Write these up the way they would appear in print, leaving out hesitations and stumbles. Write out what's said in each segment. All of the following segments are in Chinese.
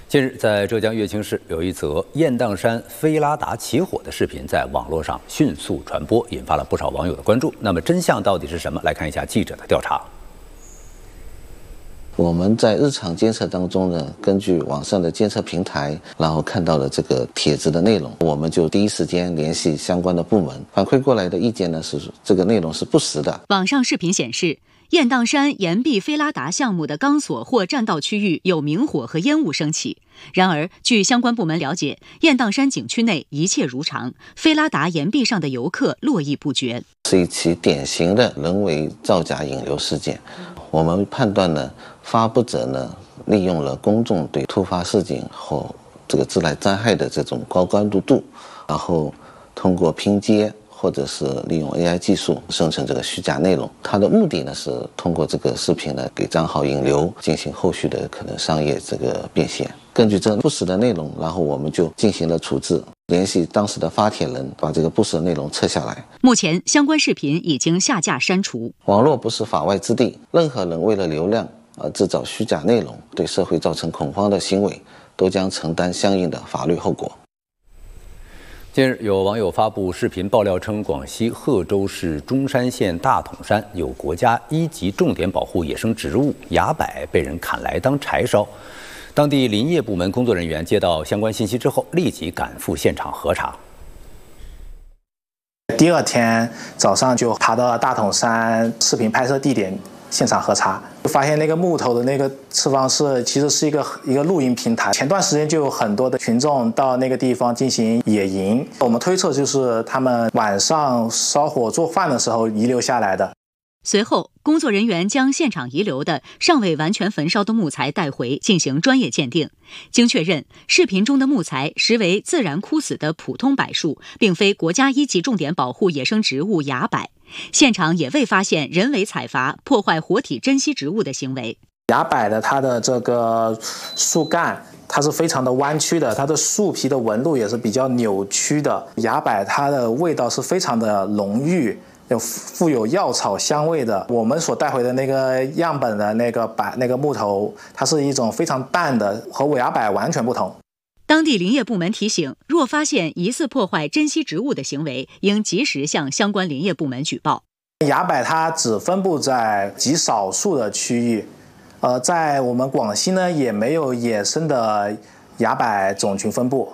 近日，在浙江乐清市有一则雁荡山菲拉达起火的视频在网络上迅速传播，引发了不少网友的关注。那么真相到底是什么？来看一下记者的调查。 我们在日常监测当中呢，根据网上的监测平台，然后看到了这个帖子的内容，我们就第一时间联系相关的部门，反馈过来的意见呢是这个内容是不实的。 网上视频显示，雁荡山岩壁菲拉达项目的钢索或栈道区域有明火和烟雾升起。然而，据相关部门了解，雁荡山景区内一切如常，菲拉达岩壁上的游客络绎不绝， 是一起典型的人为造假引流事件。我们判断呢，发布者呢利用了公众对突发事件或这个自然灾害的这种高关注度，然后通过拼接或者是利用 AI 技术生成这个虚假内容。它的目的呢是通过这个视频呢给账号引流，进行后续的可能商业这个变现。根据这不实的内容，然后我们就进行了处置，联系当时的发帖人，把这个不实的内容撤下来。 目前相关视频已经下架删除。 网络不是法外之地，任何人为了流量而制造虚假内容，对社会造成恐慌的行为，都将承担相应的法律后果。 近日，有网友发布视频爆料称，广西贺州市中山县大统山有国家1级重点保护野生植物崖柏被人砍来当柴烧。当地林业部门工作人员接到相关信息之后，立即赶赴现场核查。 第二天早上就爬到大统山视频拍摄地点现场核查，发现那个木头的那个侧方是其实是一个露营平台。前段时间就有很多的群众到那个地方进行野营，我们推测就是他们晚上烧火做饭的时候遗留下来的。 随后，工作人员将现场遗留的尚未完全焚烧的木材带回进行专业鉴定。经确认，视频中的木材实为自然枯死的普通柏树，并非国家1级重点保护野生植物崖柏。现场也未发现人为采伐、破坏活体珍稀植物的行为。 崖柏的它的这个树干，它是非常的弯曲的，它的树皮的纹路也是比较扭曲的。崖柏它的味道是非常的浓郁，富有药草香味的。我们所带回的那个样本的那个木头，它是一种非常淡的，和崖柏完全不同。 当地林业部门提醒，若发现疑似破坏珍稀植物的行为，应及时向相关林业部门举报。 崖柏它只分布在极少数的区域，在我们广西呢也没有野生的崖柏种群分布。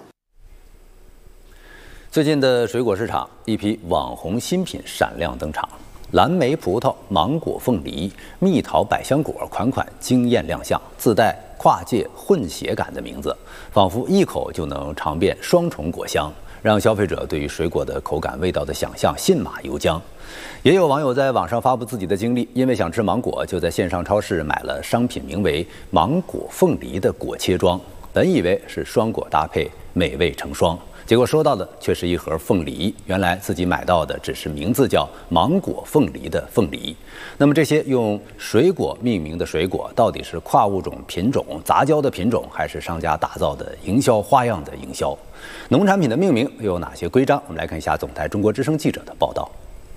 最近的水果市场，一批网红新品闪亮登场，蓝莓、葡萄、芒果、凤梨、蜜桃、百香果，款款惊艳亮相，自带跨界混血感的名字，仿佛一口就能尝遍双重果香，让消费者对于水果的口感、味道的想象信马由缰。也有网友在网上发布自己的经历，因为想吃芒果，就在线上超市买了商品名为“芒果凤梨”的果切装，本以为是双果搭配，美味成双。结果收到的却是一盒凤梨，原来自己买到的只是名字叫芒果凤梨的凤梨。那么这些用水果命名的水果，到底是跨物种品种、杂交的品种，还是商家打造的营销花样的营销？农产品的命名又有哪些规章？我们来看一下总台中国之声记者的报道。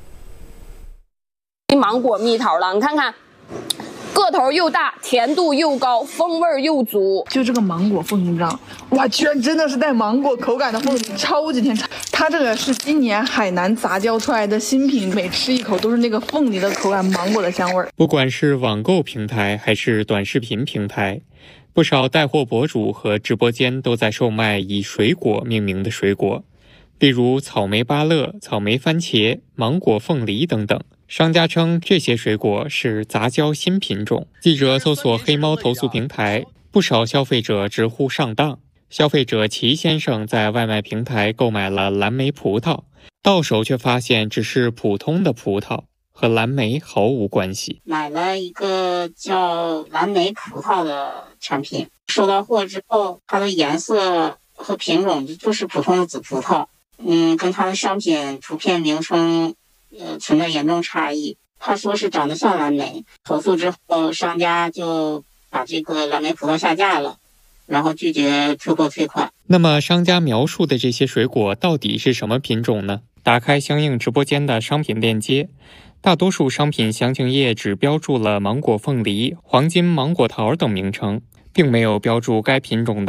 芒果蜜桃了，你看看。个头又大，甜度又高，风味又足。 就这个芒果凤梨酱，哇，居然真的是带芒果口感的凤梨，超级甜。它这个是今年海南杂交出来的新品，每吃一口都是那个凤梨的口感，芒果的香味。 不管是网购平台还是短视频平台，不少带货博主和直播间都在售卖以水果命名的水果，例如草莓芭乐、草莓番茄、芒果凤梨等等。商家称这些水果是杂交新品种。记者搜索黑猫投诉平台，不少消费者直呼上当。消费者齐先生在外卖平台购买了蓝莓葡萄，到手却发现只是普通的葡萄，和蓝莓毫无关系。 买了一个叫蓝莓葡萄的产品，收到货之后，它的颜色和品种就是普通的紫葡萄，跟它的商品图片名称存在严重差异。他说是长得像蓝莓，投诉之后商家就把这个蓝莓葡萄下架了，然后拒绝退货退款。 那么商家描述的这些水果到底是什么品种呢？打开相应直播间的商品链接，大多数商品详情页只标注了芒果凤梨、黄金芒果桃等名称，并没有标注该品种的